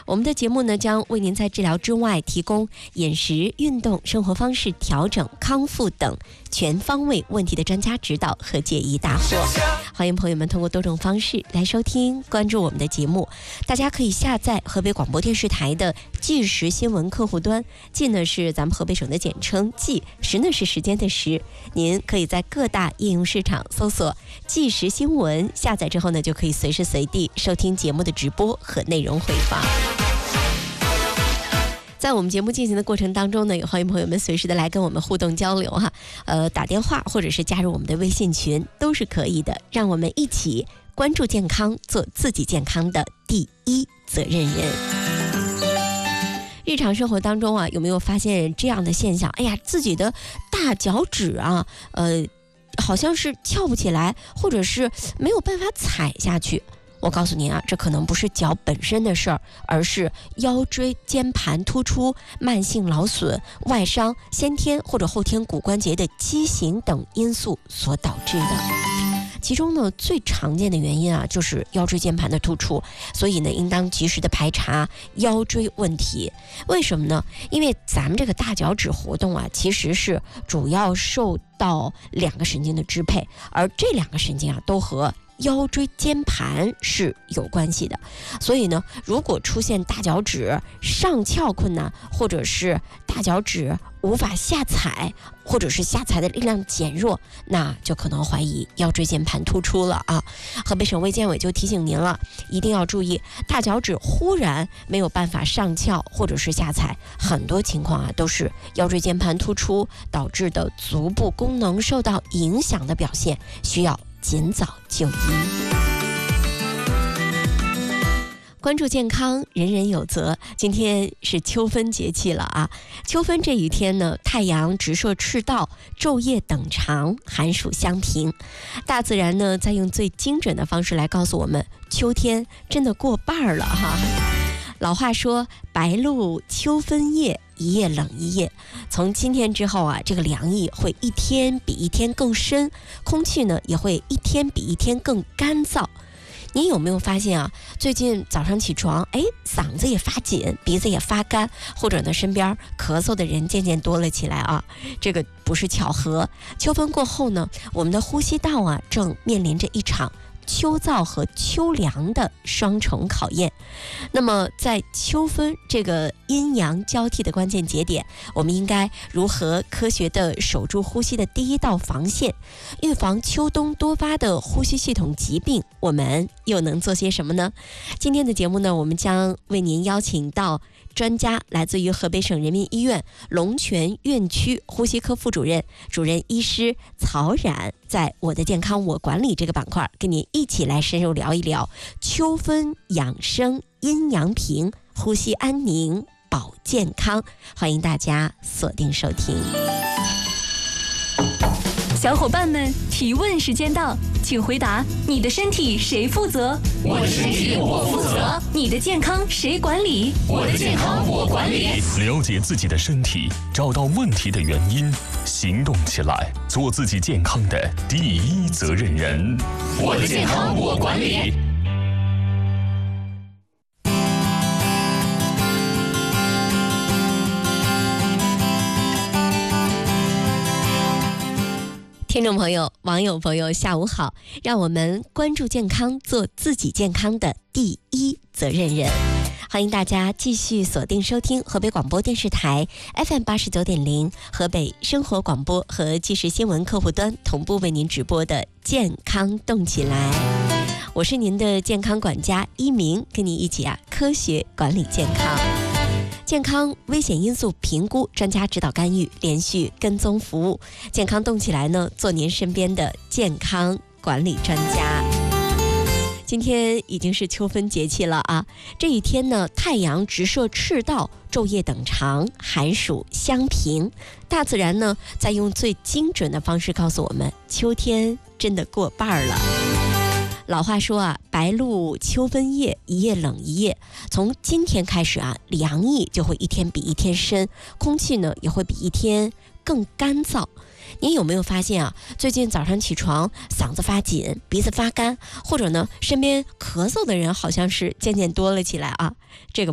我们的节目呢，将为您在治疗之外提供饮食、运动、生活方式调整、康复等全方位问题的专家指导和解疑答惑。欢迎朋友们通过多种方式来收听、关注我们的节目。大家可以下载河北广播电视台的即时新闻客户端，即呢是咱们河北省的简称即，时呢是时间的时。您可以在各大应用市场搜索即时新闻，下载之后呢，就可以随时随地收听节目的直播和内容回放。在我们节目进行的过程当中呢，也欢迎朋友们随时的来跟我们互动交流哈，打电话或者是加入我们的微信群都是可以的，让我们一起关注健康，做自己健康的第一责任人。日常生活当中啊，有没有发现这样的现象？哎呀，自己的大脚趾啊，好像是翘不起来，或者是没有办法踩下去。我告诉您啊，这可能不是脚本身的事儿，而是腰椎间盘突出、慢性劳损、外伤、先天或者后天骨关节的畸形等因素所导致的。其中呢，最常见的原因啊，就是腰椎间盘的突出，所以呢，应当及时的排查腰椎问题。为什么呢？因为咱们这个大脚趾活动啊，其实是主要受到两个神经的支配，而这两个神经啊，都和腰椎间盘是有关系的。所以呢，如果出现大脚趾上翘困难，或者是大脚趾无法下踩，或者是下踩的力量减弱，那就可能怀疑腰椎间盘突出了啊。河北省卫健委就提醒您了，一定要注意，大脚趾忽然没有办法上翘或者是下踩，很多情况啊都是腰椎间盘突出导致的足部功能受到影响的表现，需要尽早就医。关注健康，人人有责。今天是秋分节气了啊！秋分这一天呢，太阳直射赤道，昼夜等长，寒暑相平。大自然呢，在用最精准的方式来告诉我们，秋天真的过半了哈。老话说，白露秋分夜，一夜冷一夜。从今天之后啊，这个凉意会一天比一天更深，空气呢也会一天比一天更干燥。您有没有发现啊，最近早上起床，嗓子也发紧，鼻子也发干，或者呢身边咳嗽的人渐渐多了起来啊？这个不是巧合。秋分过后呢，我们的呼吸道啊正面临着一场秋燥和秋凉的双重考验。那么在秋分这个阴阳交替的关键节点，我们应该如何科学地守住呼吸的第一道防线，预防秋冬多发的呼吸系统疾病？我们又能做些什么呢？今天的节目呢，我们将为您邀请到专家，来自于河北省人民医院龙泉院区呼吸科副主任、主任医师曹冉，在我的健康我管理这个板块，跟您一起来深入聊一聊秋分养生、阴阳平、呼吸安宁、保健康。欢迎大家锁定收听。 小伙伴们，提问时间到，请回答：你的身体谁负责？ 我的身体我负责。 你的健康谁管理？ 我的健康我管理。 了解自己的身体，找到问题的原因，行动起来，做自己健康的第一责任人。 我的健康我管理。 听众朋友、网友朋友，下午好！让我们关注健康，做自己健康的第一责任人。欢迎大家继续锁定收听河北广播电视台 FM89.0 河北生活广播和即时新闻客户端同步为您直播的健康动起来。我是您的健康管家一鸣，跟你一起科学管理健康。健康危险因素评估，专家指导干预，连续跟踪服务。健康动起来呢，做您身边的健康管理专家。今天已经是秋分节气了啊！这一天呢，太阳直射赤道，昼夜等长，寒暑相平。大自然呢，在用最精准的方式告诉我们，秋天真的过半了。老话说啊，白露秋分夜，一夜冷一夜。从今天开始啊，凉意就会一天比一天深，空气呢也会比一天更干燥。您有没有发现啊，最近早上起床嗓子发紧，鼻子发干，或者呢身边咳嗽的人好像是渐渐多了起来啊？这个